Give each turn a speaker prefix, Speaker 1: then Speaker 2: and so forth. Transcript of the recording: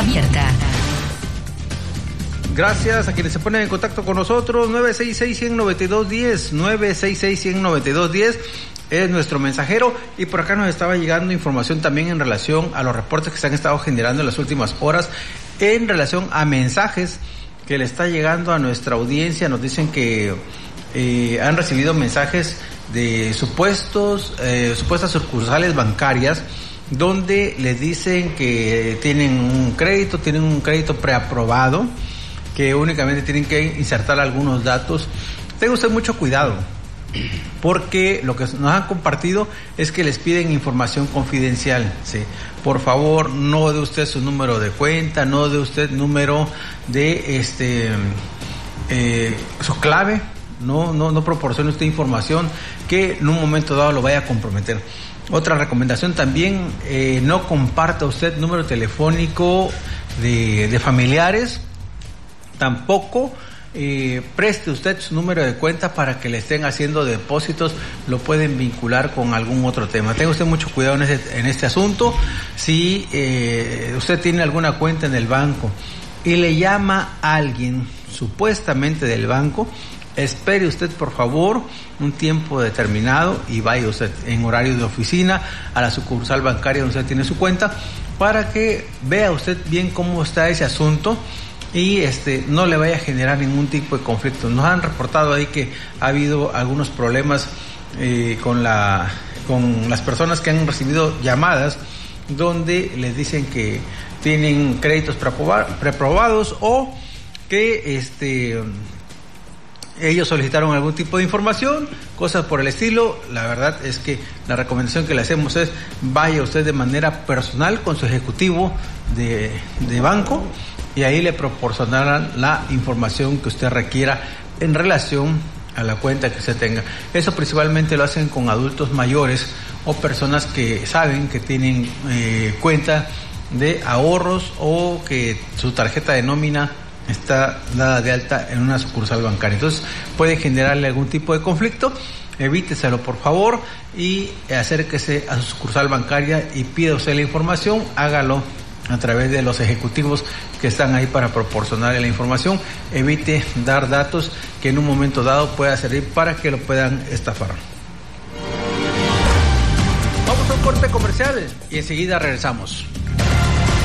Speaker 1: abierta.
Speaker 2: Gracias a quienes se ponen en contacto con nosotros. 966-192-10, 966-192-10 es nuestro mensajero. Y por acá nos estaba llegando información también en relación a los reportes que se han estado generando en las últimas horas en relación a mensajes que le está llegando a nuestra audiencia. Nos dicen que han recibido mensajes de supuestas sucursales bancarias donde les dicen que tienen un crédito preaprobado, que únicamente tienen que insertar algunos datos. Tenga usted mucho cuidado, porque lo que nos han compartido es que les piden información confidencial, ¿sí? Por favor, no dé usted su número de cuenta, no dé usted número de su clave, no proporcione usted información que en un momento dado lo vaya a comprometer. Otra recomendación también, no comparta usted número telefónico de familiares. Tampoco preste usted su número de cuenta para que le estén haciendo depósitos, lo pueden vincular con algún otro tema. Tenga usted mucho cuidado en este asunto. Si usted tiene alguna cuenta en el banco y le llama a alguien supuestamente del banco, espere usted por favor un tiempo determinado y vaya usted en horario de oficina a la sucursal bancaria donde usted tiene su cuenta para que vea usted bien cómo está ese asunto y no le vaya a generar ningún tipo de conflicto. Nos han reportado ahí que ha habido algunos problemas con las personas que han recibido llamadas donde les dicen que tienen créditos preaprobados o que ellos solicitaron algún tipo de información, cosas por el estilo. La verdad es que la recomendación que le hacemos es vaya usted de manera personal con su ejecutivo de banco y ahí le proporcionarán la información que usted requiera en relación a la cuenta que usted tenga. Eso principalmente lo hacen con adultos mayores o personas que saben que tienen cuenta de ahorros o que su tarjeta de nómina está dada de alta en una sucursal bancaria. Entonces puede generarle algún tipo de conflicto. Evíteselo por favor y acérquese a su sucursal bancaria y pida usted la información. Hágalo a través de los ejecutivos que están ahí para proporcionarle la información. Evite dar datos que en un momento dado pueda servir para que lo puedan estafar. Vamos a un corte comercial y enseguida regresamos.